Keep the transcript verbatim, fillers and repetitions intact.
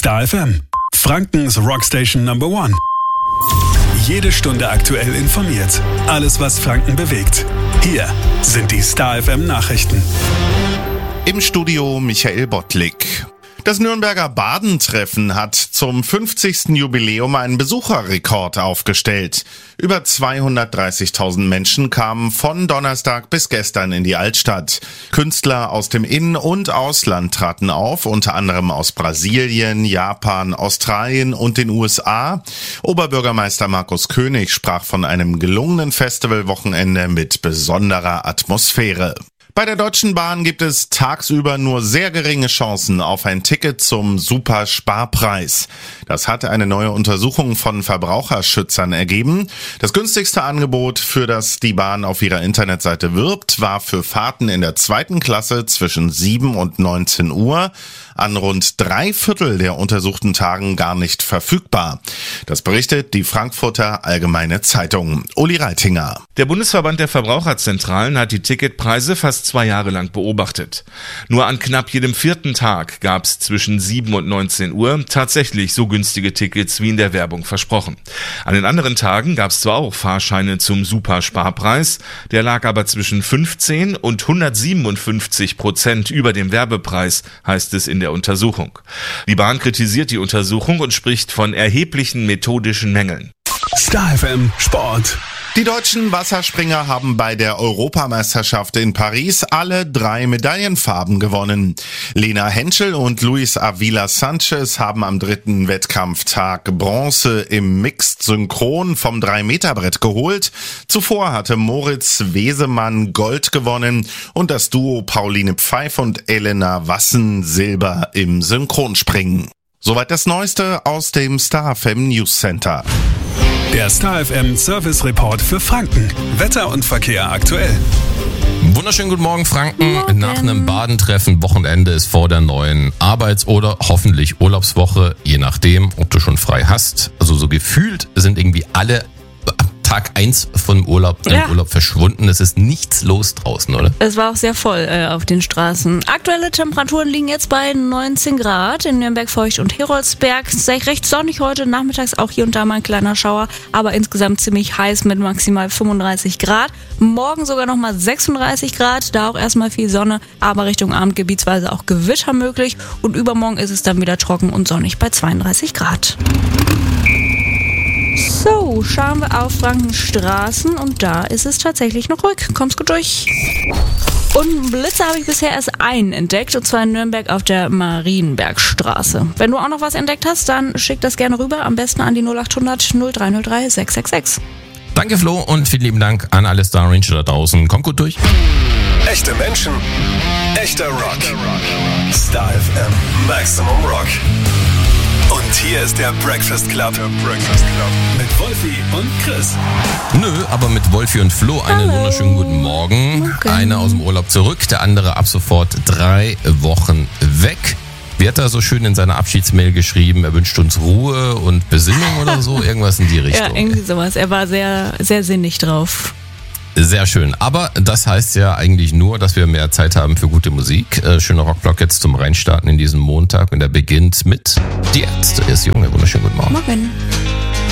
Star F M, Frankens Rockstation Number One. Jede Stunde aktuell informiert. Alles, was Franken bewegt. Hier sind die Star F M Nachrichten. Im Studio Michael Bottlik. Das Nürnberger Badentreffen hat zum fünfzigsten Jubiläum einen Besucherrekord aufgestellt. Über zweihundertdreißigtausend Menschen kamen von Donnerstag bis gestern in die Altstadt. Künstler aus dem In- und Ausland traten auf, unter anderem aus Brasilien, Japan, Australien und den U S A. Oberbürgermeister Markus König sprach von einem gelungenen Festivalwochenende mit besonderer Atmosphäre. Bei der Deutschen Bahn gibt es tagsüber nur sehr geringe Chancen auf ein Ticket zum Supersparpreis. Das hat eine neue Untersuchung von Verbraucherschützern ergeben. Das günstigste Angebot, für das die Bahn auf ihrer Internetseite wirbt, war für Fahrten in der zweiten Klasse zwischen sieben und neunzehn Uhr an rund drei Viertel der untersuchten Tagen gar nicht verfügbar. Das berichtet die Frankfurter Allgemeine Zeitung. Uli Reitinger. Der Bundesverband der Verbraucherzentralen hat die Ticketpreise fast zwei Jahre lang beobachtet. Nur an knapp jedem vierten Tag gab es zwischen sieben und neunzehn Uhr tatsächlich so günstige Tickets wie in der Werbung versprochen. An den anderen Tagen gab es zwar auch Fahrscheine zum Supersparpreis, der lag aber zwischen fünfzehn und hundertsiebenundfünfzig Prozent über dem Werbepreis, heißt es in der Untersuchung. Die Bahn kritisiert die Untersuchung und spricht von erheblichen methodischen Mängeln. Star F M Sport. Die deutschen Wasserspringer haben bei der Europameisterschaft in Paris alle drei Medaillenfarben gewonnen. Lena Henschel und Luis Avila Sanchez haben am dritten Wettkampftag Bronze im Mixed Synchron vom drei Meter Brett geholt. Zuvor hatte Moritz Wesemann Gold gewonnen und das Duo Pauline Pfeif und Elena Wassen Silber im Synchronspringen. Soweit das Neueste aus dem Star F M News Center. Der Star F M Service Report für Franken. Wetter und Verkehr aktuell. Wunderschönen guten Morgen, Franken. Morgen. Nach einem Badentreffen Wochenende ist vor der neuen Arbeits- oder hoffentlich Urlaubswoche, je nachdem, ob du schon frei hast. Also so gefühlt sind irgendwie alle ab Tag eins vom Urlaub, Ja. im Urlaub verschwunden. Es ist nichts los draußen, oder? Es war auch sehr voll äh, auf den Straßen. Aktuelle Temperaturen liegen jetzt bei neunzehn Grad in Nürnberg, Feucht und Heroldsberg. Es ist recht sonnig heute, nachmittags auch hier und da mal ein kleiner Schauer, aber insgesamt ziemlich heiß mit maximal fünfunddreißig Grad. Morgen sogar nochmal sechsunddreißig Grad, da auch erstmal viel Sonne, aber Richtung Abend gebietsweise auch Gewitter möglich. Und übermorgen ist es dann wieder trocken und sonnig bei zweiunddreißig Grad. So, schauen wir auf Frankens Straßen und da ist es tatsächlich noch ruhig. Kommst gut durch. Und Blitze habe ich bisher erst einen entdeckt, und zwar in Nürnberg auf der Marienbergstraße. Wenn du auch noch was entdeckt hast, dann schick das gerne rüber, am besten an die null acht hundert null drei null drei sechs sechs sechs. Danke, Flo, und vielen lieben Dank an alle Star Ranger da draußen. Kommt gut durch. Echte Menschen, echter Rock. Star F M Maximum Rock. Und hier ist der Breakfast Club. Der Breakfast Club. Mit Wolfi und Chris. Nö, aber mit Wolfi und Flo einen Hallo. wunderschönen guten Morgen. Morgen. Einer aus dem Urlaub zurück, der andere ab sofort drei Wochen weg. Wie hat er so schön in seiner Abschiedsmail geschrieben? Er wünscht uns Ruhe und Besinnung oder so? Irgendwas in die Richtung. Ja, irgendwie sowas. Er war sehr, sehr sinnig drauf. Sehr schön. Aber das heißt ja eigentlich nur, dass wir mehr Zeit haben für gute Musik. Äh, schöner Rockblock jetzt zum Reinstarten in diesen Montag. Und der beginnt mit Die Ärzte. Er ist jung. Wunderschönen guten Morgen. Morgen.